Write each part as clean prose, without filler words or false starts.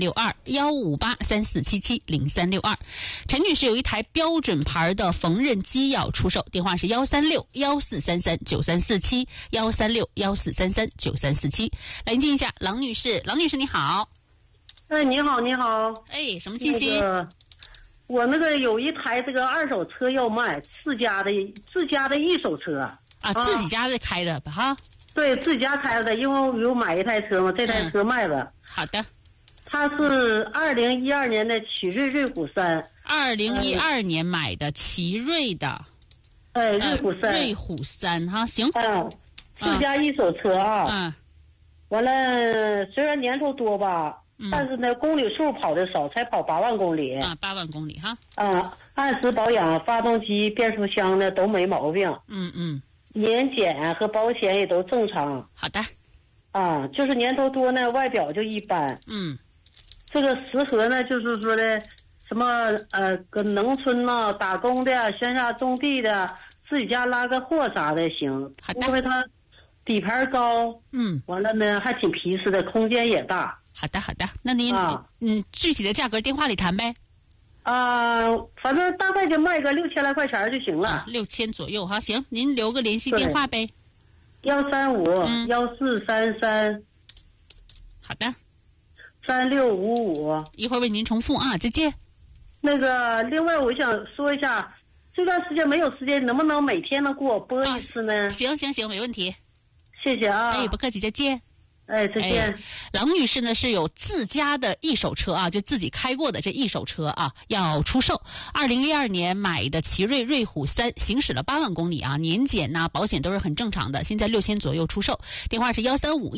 0362-158-34770362。陈女士有一台标准牌的缝纫机要出售，电话是136-1433-9347，136-1433-9347。来接一下郎女士，郎女士你好。 哎，你好，你好。 哎，什么信息？ 我有一台这个二手车要卖，自家的一手车啊，自己家的开的哈？ 对，自己家开的，因为我有买一台车嘛，这台车卖了。 好的。 它是2012年的奇瑞瑞虎3。 2012年买的奇瑞的。 瑞虎3。 瑞虎3哈，行。 自家一手车啊。完了，虽然年头多吧。但是呢，公里数跑的少，才跑8万公里。 8万公里哈。 按时保养，发动机、变速箱呢都没毛病。年检和保险也都正常。 好的。 就是年头多呢，外表就一般。这个适合呢，就是说的什么搁农村呐、打工的、乡下种地的，自己家拉个货啥的行。因为它底盘高。完了呢，还挺皮实的，空间也大。 好的，好的，那您具体的价格电话里谈呗。 反正大概就卖个6000来块钱就行了。 6000左右哈，行，您留个联系电话呗。 135-1433。 好的。 3655。 一会儿为您重复啊，再见。 另外我想说一下，这段时间没有时间，能不能每天能给我播一次呢？ 行，没问题。 谢谢啊。 哎，不客气，再见。 再见。 郎女士呢是有自家的一手车啊，就自己开过的这一手车啊，要出售。2012年买的奇瑞瑞虎3，行驶了8万公里啊，年检呐、保险都是很正常的，现在6000左右出售。电话是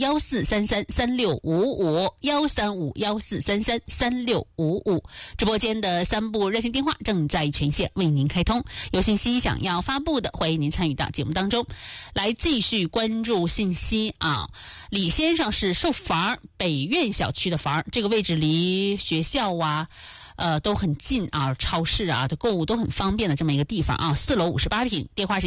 135-1433-3655，135-1433-3655。直播间的3部热线电话正在全线为您开通，有信息想要发布的，欢迎您参与到节目当中。来继续关注信息啊，李先生是售房，北苑小区的房，这个位置离学校啊都很近啊，超市啊的购物都很方便的这么一个地方啊，4楼58平，电话是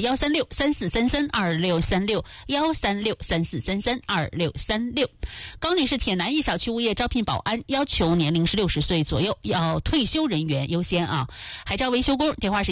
136-3433-2636，136-3433-2636。高女士，铁南一小区物业招聘保安，要求年龄是60岁左右，要退休人员优先啊。海招维修工，电话是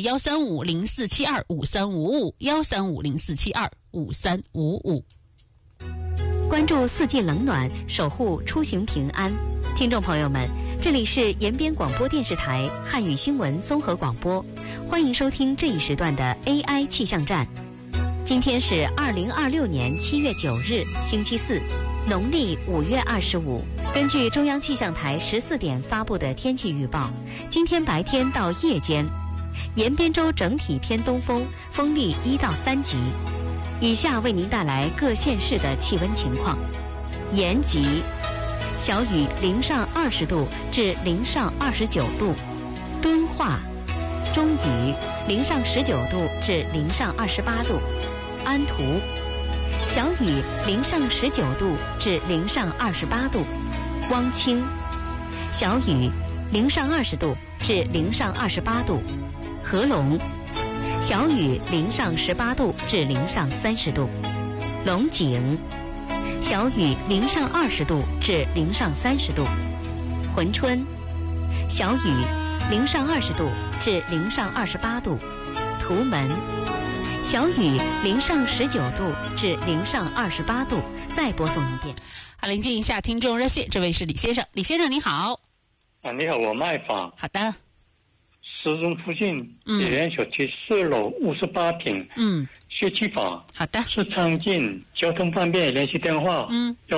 135-0472-5355，135-0472-5355。 关注四季冷暖，守护出行平安。听众朋友们，这里是延边广播电视台汉语新闻综合广播，欢迎收听这一时段的 AI 气象站。今天是2026年7月9日，星期四，农历5月25。根据中央气象台14点发布的天气预报，今天白天到夜间，延边州整体偏东风，风力1到3级。以下为您带来各县市的气温情况：延吉小雨0上20度至0上29度；敦化中雨0上19度至0上28度；安图小雨0上19度至0上28度；汪清小雨0上20度至0上28度；合龙小雨0上18度至0上30度；龙井小雨0上20度至0上30度；珲春小雨0上20度至0上28度；图门小雨0上19度至0上28度。再播送一遍。 好，连接一下听众热线，这位是李先生。李先生你好。 你好，我卖房。 好的。 石中附近北苑小区4楼58平，学区房。 好的。 是昌进，交通方便，联系电话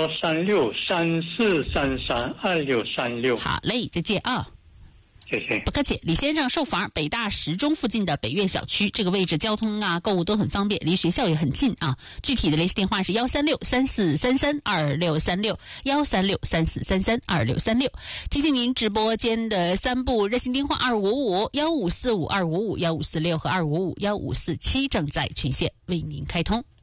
136-3433-2636。 好嘞，再见啊。 谢谢。 不客气。李先生售房北大时中附近的北苑小区，这个位置交通啊购物都很方便，离学校也很近啊。具体的联系电话是136-3433-2636，136-3433-2636。提醒您直播间的3部热线电话2555-1545-255、1546和255-1547正在全线为您开通。